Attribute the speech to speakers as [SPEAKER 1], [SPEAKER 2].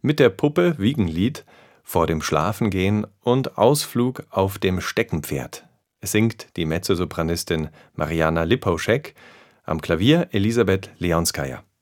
[SPEAKER 1] mit der Puppe Wiegenlied, vor dem Schlafengehen und Ausflug auf dem Steckenpferd. Es singt die Mezzosopranistin Mariana Lipovšek, am Klavier Elisabeth Leonskaja.